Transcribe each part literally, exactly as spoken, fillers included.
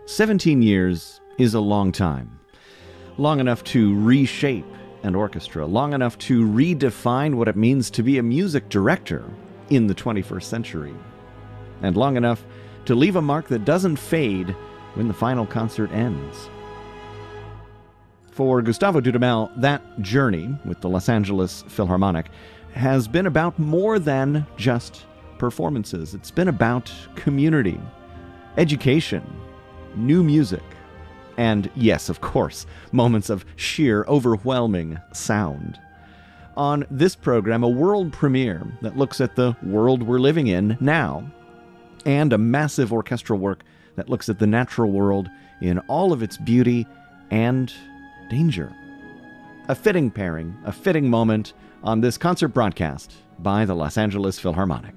seventeen years is a long time. Long enough to reshape an orchestra, long enough to redefine what it means to be a music director in the twenty-first century, and long enough to leave a mark that doesn't fade when the final concert ends. For Gustavo Dudamel, that journey with the Los Angeles Philharmonic has been about more than just performances. It's been about community, education, new music, and yes, of course, moments of sheer, overwhelming sound. On this program, a world premiere that looks at the world we're living in now, and a massive orchestral work that looks at the natural world in all of its beauty and danger. A fitting pairing, a fitting moment on this concert broadcast by the Los Angeles Philharmonic.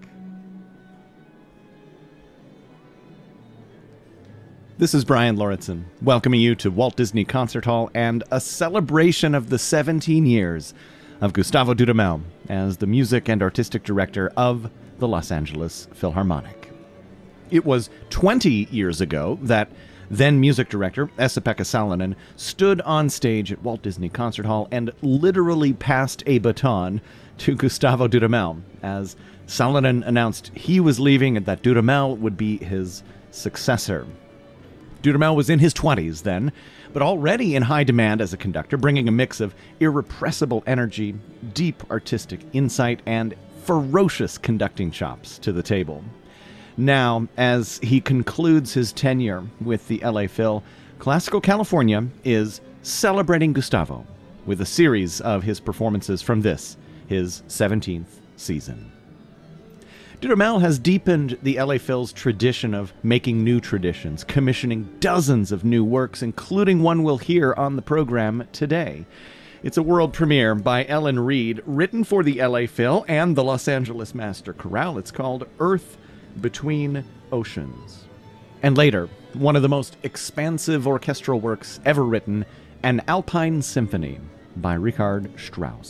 This is Brian Lauritsen, welcoming you to Walt Disney Concert Hall and a celebration of the seventeen years of Gustavo Dudamel as the music and artistic director of the Los Angeles Philharmonic. It was twenty years ago that then music director Esa-Pekka Salonen stood on stage at Walt Disney Concert Hall and literally passed a baton to Gustavo Dudamel as Salonen announced he was leaving and that Dudamel would be his successor. Dudamel was in his twenties then, but already in high demand as a conductor, bringing a mix of irrepressible energy, deep artistic insight, and ferocious conducting chops to the table. Now, as he concludes his tenure with the L A Phil, Classical California is celebrating Gustavo with a series of his performances from this, his seventeenth season. Dudamel has deepened the L A Phil's tradition of making new traditions, commissioning dozens of new works, including one we'll hear on the program today. It's a world premiere by Ellen Reed, written for the L A Phil and the Los Angeles Master Chorale. It's called Earth Between Oceans. And later, one of the most expansive orchestral works ever written, an Alpine Symphony by Richard Strauss.